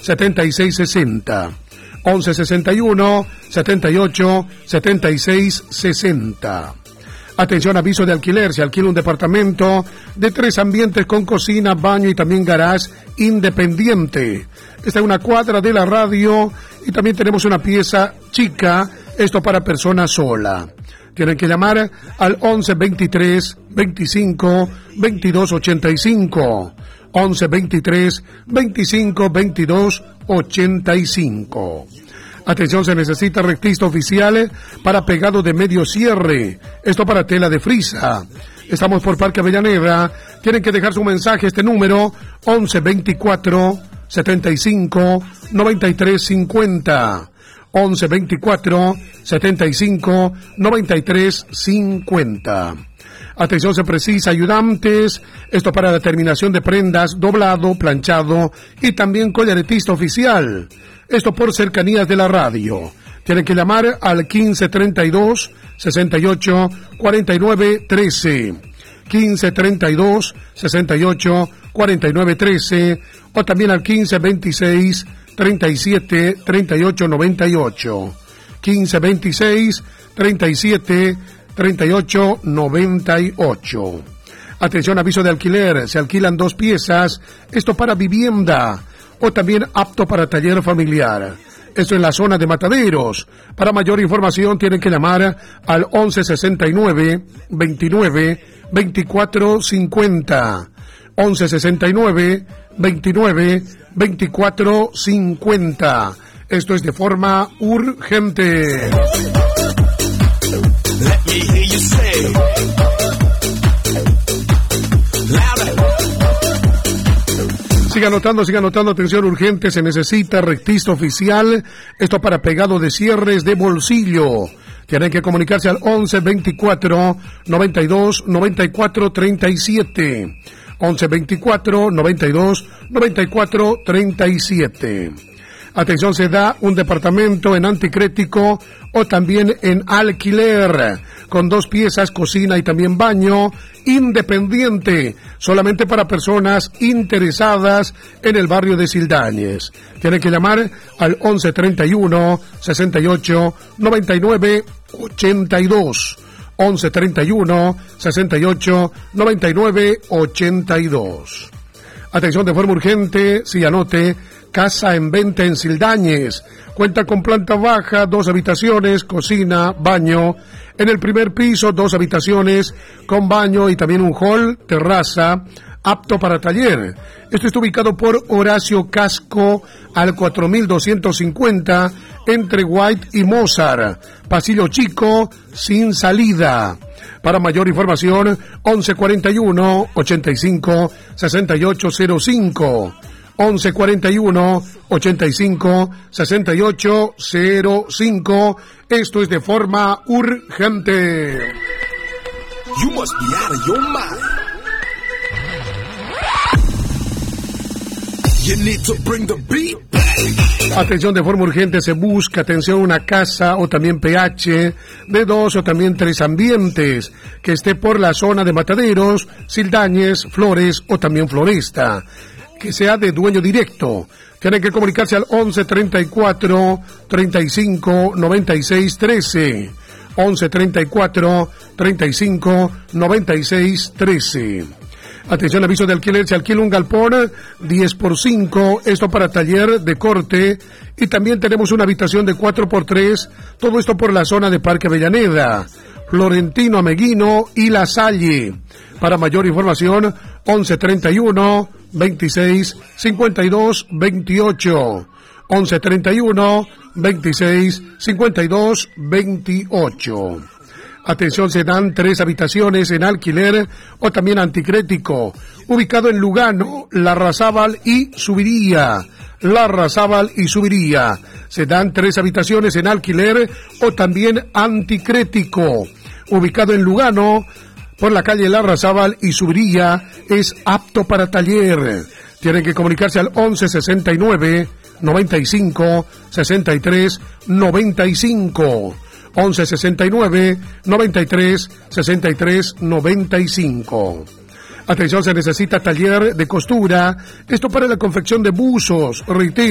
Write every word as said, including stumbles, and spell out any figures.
setenta y seis sesenta. once sesenta y uno, setenta y ocho, setenta y seis sesenta. Atención, aviso de alquiler. Se alquila un departamento de tres ambientes con cocina, baño y también garage independiente. Está en una cuadra de la radio y también tenemos una pieza chica, esto para persona sola. Tienen que llamar al once veintitrés veinticinco veintidós ochenta y cinco. once veintitrés veinticinco veintidós ochenta y cinco. Atención, se necesita rectista oficial para pegado de medio cierre. Esto para tela de frisa. Estamos por Parque Avellaneda. Tienen que dejar su mensaje, este número, once veinticuatro setenta y cinco noventa y tres cincuenta. once veinticuatro setenta y cinco noventa y tres cincuenta. Atención, se precisa ayudantes, esto para la terminación de prendas, doblado, planchado y también collaretista oficial. Esto por cercanías de la radio. Tienen que llamar al quince treinta y dos sesenta y ocho cuarenta y nueve trece. quince treinta y dos sesenta y ocho cuarenta y nueve trece o también al quince veintiséis treinta y siete treinta y ocho noventa y ocho. quince veintiséis treinta y siete treinta y ocho noventa y ocho. Atención, aviso de alquiler. Se alquilan dos piezas, esto para vivienda o también apto para taller familiar. Esto en la zona de Mataderos. Para mayor información tienen que llamar al once sesenta y nueve veintinueve veinticuatro cincuenta. once sesenta y nueve veintinueve veinticuatro cincuenta. Esto es de forma urgente. Let me hear you say. Siga anotando, siga anotando, atención urgente, se necesita rectista oficial, esto para pegado de cierres de bolsillo. Tienen que comunicarse al once veinticuatro noventa y dos noventa y cuatro treinta y siete. once veinticuatro noventa y dos noventa y cuatro treinta y siete. Atención, se da un departamento en anticrético o también en alquiler, con dos piezas, cocina y también baño, independiente, solamente para personas interesadas en el barrio de Sildañez. Tienen que llamar al once treinta y uno sesenta y ocho noventa y nueve ochenta y dos. once treinta y uno sesenta y ocho noventa y nueve ochenta y dos. Atención, de forma urgente, si anote, casa en venta en Sildañez. Cuenta con planta baja, dos habitaciones, cocina, baño. En el primer piso, dos habitaciones con baño y también un hall, terraza, apto para taller. Esto está ubicado por Horacio Casco al cuatro mil doscientos cincuenta entre White y Mozart. Pasillo chico, sin salida. Para mayor información, once cuarenta y uno ochenta y cinco sesenta y ocho cero cinco. once cuarenta y uno ochenta y cinco sesenta y ocho cero cinco. Esto es de forma urgente. You must be out of your mind. You need to bring the beat back. Atención, de forma urgente se busca, atención, una casa o también P H de dos o también tres ambientes que esté por la zona de Mataderos, Sildañez, Flores o también Floresta, que sea de dueño directo. Tienen que comunicarse al once treinta y cuatro treinta y cinco noventa y seis trece. once treinta y cuatro treinta y cinco noventa y seis trece. Atención, aviso de alquiler, se alquila un galpón diez por cinco, esto para taller de corte, y también tenemos una habitación de cuatro por tres, todo esto por la zona de Parque Avellaneda, Florentino Ameguino y La Salle. Para mayor información, once treinta y uno veintiséis cincuenta y dos veintiocho. once treinta y uno veintiséis cincuenta y dos veintiocho. Atención, se dan tres habitaciones en alquiler o también anticrético, ubicado en Lugano, Larrazábal y Subiría. Larrazábal y Subiría. Se dan tres habitaciones en alquiler o también anticrético, ubicado en Lugano, por la calle Larrazábal y Subiría. Es apto para taller. Tienen que comunicarse al once sesenta y nueve noventa y cinco sesenta y tres noventa y cinco. once sesenta y nueve noventa y tres sesenta y tres noventa y cinco. Atención, se necesita taller de costura, esto para la confección de buzos, reitero.